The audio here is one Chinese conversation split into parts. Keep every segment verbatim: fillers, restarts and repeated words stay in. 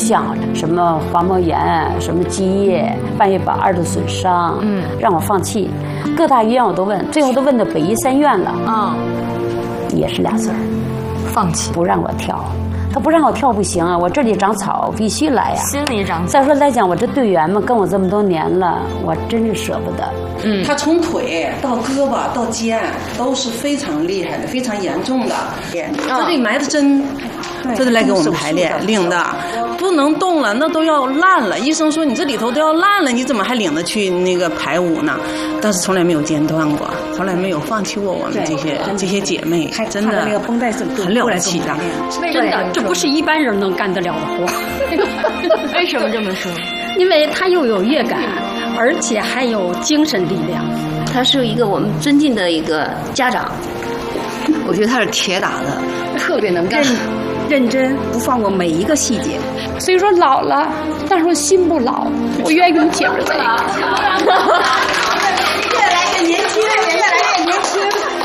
项，什么滑膜炎、什么积液、半月板二度损伤，嗯，让我放弃。各大医院我都问，最后都问到北医三院了，啊、嗯，也是俩字儿， 放弃， 不让我跳。他不让我跳不行啊，我这里长草必须来呀、啊。 心里长草。 再说来讲，我这队员们跟我这么多年了，我真是舍不得。 嗯，他从腿到胳膊到肩都是非常厉害的，非常严重的。这里埋的针，这就来给我们排练领的，不能动了，那都要烂了。医生说你这里头都要烂了，你怎么还领着去那个排舞呢？但是从来没有间断过，从来没有放弃过我们这些这些姐妹，真的那个绷带是很了不起的， 真的。这不是一般人能干得了的活。 为什么这么说？ 因为他又有乐感，而且还有精神力量。 他是一个我们尊敬的一个家长，我觉得他是铁打的，特别能干， 认真不放过每一个细节。所以说老了，但是我心不老，我愿意跟你接着在一块。 越来越年轻，越来越年轻。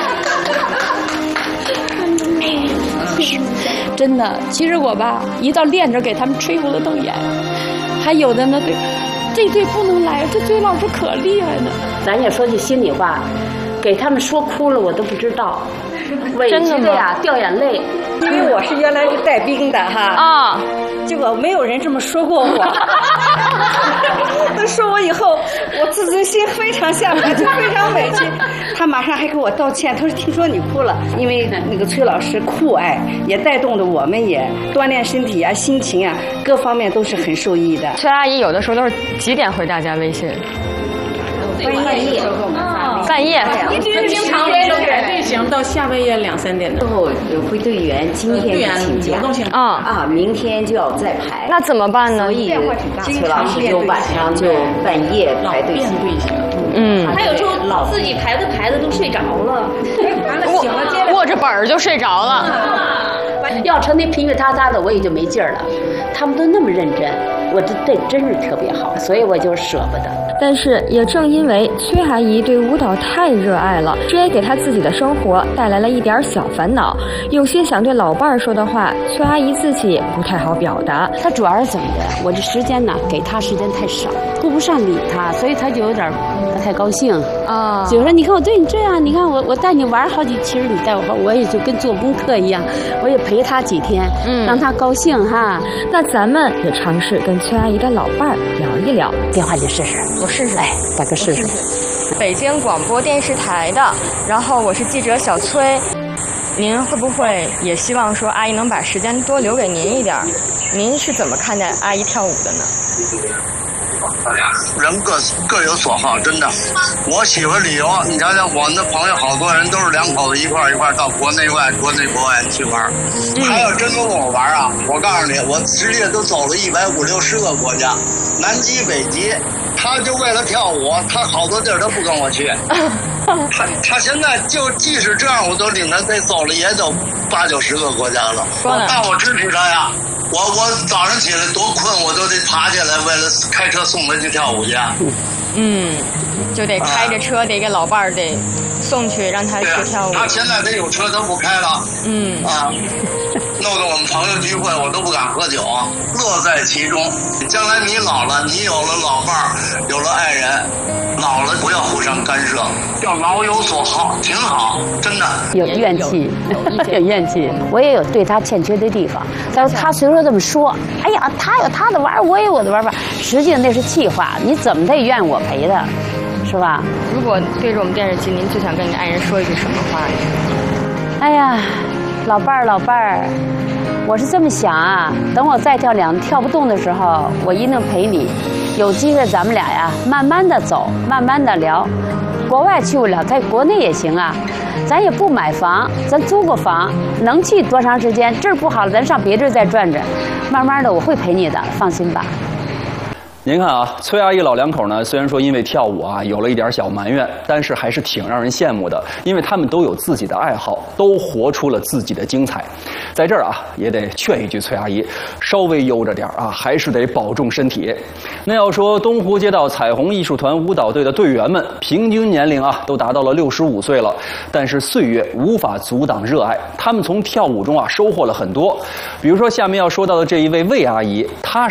真的，其实我吧，一到练着给他们吹红了瞪眼，还有的呢，对，这队不能来，这崔老师可厉害了。 咱也说句心里话，给他们说哭了，我都不知道，委屈的呀，掉眼泪。 因为我是原来是带兵的哈啊，结果没有人这么说过我。他说我以后，我自尊心非常下滑，就非常委屈。他马上还给我道歉，他说听说你哭了，因为那个崔老师酷爱，也带动着我们也锻炼身体啊、心情啊，各方面都是很受益的。 崔阿姨有的时候都是几点回大家微信？ 半夜， 半夜， 经常改队形到下半夜两三点的。 之后会队员今天请假啊啊，明天就要再排。 那怎么办呢？ 所以崔老师就晚上就半夜排队形。 嗯， 他有时候老自己排的排的都睡着了， 握握着本儿就睡着了。 要成那噼噼嗒嗒的，我也就没劲儿了。他们都那么认真，我这这真是特别好，所以我就舍不得。 但是也正因为崔阿姨对舞蹈太热爱了，这也给她自己的生活带来了一点小烦恼。有些想对老伴儿说的话，崔阿姨自己不太好表达。 她主要是怎么的？我这时间呢，给她时间太少，顾不上理她，所以她就有点不太高兴啊。就说你看我对你这样，你看我我带你玩好几，其实你带我玩，我也就跟做功课一样，我也陪她几天，嗯，让她高兴哈。 那咱们也尝试跟崔阿姨的老伴儿聊一聊， 电话你试试。 我试试， 哎，大哥试试。 北京广播电视台的，然后我是记者小崔，您会不会也希望说阿姨能把时间多留给您一点？您是怎么看待阿姨跳舞的呢？ 人各各有所好，真的。我喜欢旅游，你瞧瞧，我们的朋友好多人都是两口子一块一块到国内外、国内国外去玩。嗯、还有真跟我玩啊！我告诉你，我直接都走了一百五六十个国家，南极、北极。他就为了跳舞，他好多地儿都不跟我去。他他现在就即使这样，我都领他得走了，也得八九十个国家了。但我支持他呀。我我早上起来多困，我都得爬起来，为了开车送他去跳舞去。 嗯，就得开着车，得给老伴儿得送去，让他去跳舞。 他现在得有车都不开了。嗯啊，弄得我们朋友聚会，我都不敢喝酒，乐在其中。将来你老了，你有了老伴儿，有了爱人，老了不要互相干涉，要老有所好，挺好，真的。 有怨气，有怨气。我也有对他欠缺的地方。他说他虽说这么说，哎呀，他有他的玩，我有我的玩法。实际上那是气话，你怎么他也愿意我陪他，是吧？ 如果对着我们电视机，您最想跟你的爱人说一句什么话呢？ 哎呀，老伴儿，老伴儿。我是这么想啊，等我再跳两跳不动的时候，我一定陪你。有机会咱们俩呀，慢慢的走，慢慢的聊。国外去不了，在国内也行啊。咱也不买房，咱租个房，能去多长时间？这儿不好了，咱上别地儿再转转。慢慢的，我会陪你的，放心吧。 您看啊，崔阿姨老两口呢，虽然说因为跳舞啊有了一点小埋怨，但是还是挺让人羡慕的，因为他们都有自己的爱好，都活出了自己的精彩。在这儿啊，也得劝一句崔阿姨，稍微悠着点啊，还是得保重身体。那要说东湖街道彩虹艺术团舞蹈队的队员们，平均年龄啊都达到了六十五岁了，但是岁月无法阻挡热爱，他们从跳舞中啊收获了很多。比如说下面要说到的这一位魏阿姨，她